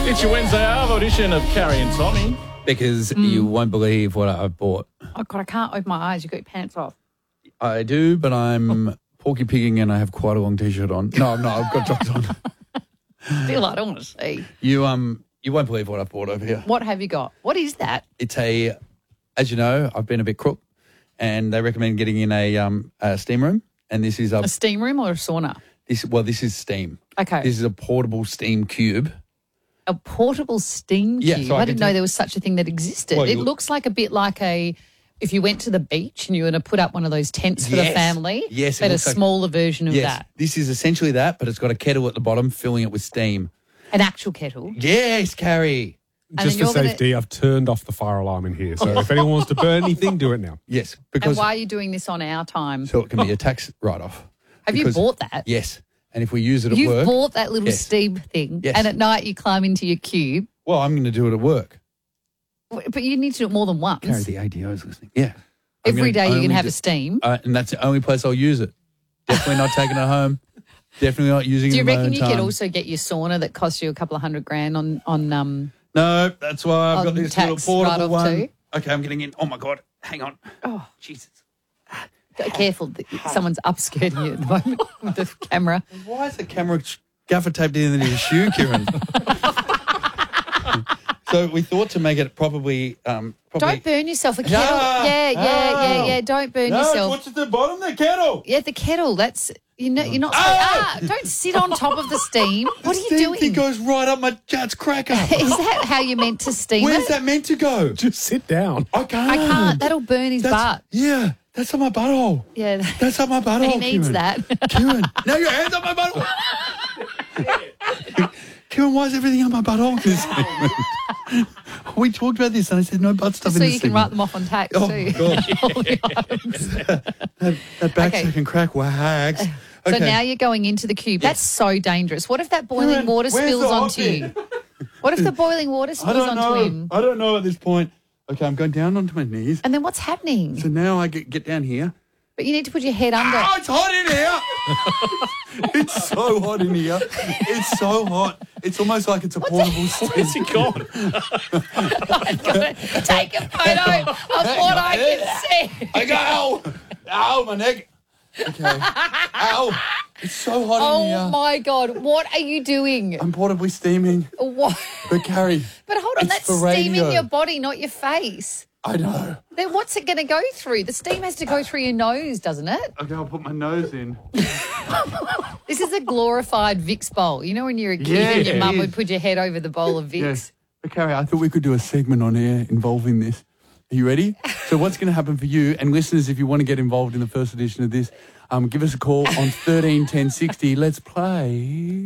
It's your Wednesday Arvo edition of Carrie and Tommy. Because you won't believe what I've bought. Oh, God, I can't open my eyes. You've got your pants off. I do, but I'm porky pigging and I have quite a long T-shirt on. No, I'm not. I've got jocks on. Still, I don't want to see. You won't believe what I've bought over here. What have you got? What is that? It's as you know, I've been a bit crook, and they recommend getting in a steam room, and this is A steam room or a sauna? This is steam. Okay. This is a portable steam cube. A portable steam Yeah, cube? so I didn't know there was such a thing that existed. Well, it looks like a bit like if you went to the beach and you were going to put up one of those tents for the family. Yes, but a looks like- smaller version of that. This is essentially that, but it's got a kettle at the bottom filling it with steam. An actual kettle. Yes, Carrie. And Just then for you're safety, I've turned off the fire alarm in here. So if anyone wants to burn anything, do it now. Yes, And because why are you doing this on our time? so it can be a tax write-off. Have you Because- bought that? Yes, and if we use it at You've work, bought that little Yes. steam thing, Yes. and at night you climb into your cube. well, I'm going to do it at work. But you need to do it more than once. Carrie, the ADO is listening. Yeah. Every day you can have a a steam. and that's the only place I'll use it. Definitely not taking it home. Definitely not using Do it you in my reckon own you time. could also get your sauna that costs you a couple of $100,000 on No, that's why I've got on this little tax portable write-off one. too? Okay, I'm getting in. Oh, my God. Hang on. Oh. Jesus. Careful, someone's upskirting you at the moment with the camera. Why is the camera gaffer taped in your shoe, Kieran? So we thought to make it probably... Don't burn yourself. A kettle. Ah, Yeah. Don't burn No, yourself. what's at the bottom of the kettle? Yeah, the kettle. That's you're not. Don't sit on top of the steam. What are you Steam doing? thing goes right up my guts cracker. Is that how you're meant to steam Where's it? that meant to go? Just sit down. I can't. I can't. That'll burn his butt. Yeah, that's on my butthole. Yeah, That's up my butthole, he needs Kieran. that. Kieran, now your hands up my butthole. Kieran, why is everything on my butthole? We talked about this and I said no butt stuff So in this you can write them off on tax Oh, too. God. All the items. That back Okay. second crack wags. So now you're going into the cube. That's so dangerous. What if that boiling Kieran, water where's spills the onto you? What if the boiling water I spills don't onto know. him? I don't know at this point. Okay, I'm going down onto my knees. And then what's happening? So now I get down here. But you need to put your head under. Oh, it's hot in here. It's so hot in here. It's so hot. It's almost like it's a portable steam. Where's he gone? I've got to take a photo of what I can see. I go, ow, my neck. Okay. Ow. It's so hot in Oh here. my God, what are you doing? I'm portably steaming. What? But Carrie, But hold on, It's that's for steaming radio. your body, not your face. I know. Then what's it going to go through? The steam has to go through your nose, doesn't it? Okay, I'll put my nose in. This is a glorified Vicks bowl. You know when you're a kid Yeah, and your it mum is. would put your head over the bowl of Vicks? Yes. But Carrie, I thought we could do a segment on air involving this. Are you ready? So what's going to happen for you and listeners, if you want to get involved in the first edition of this, give us a call on 13 10 60. Let's play.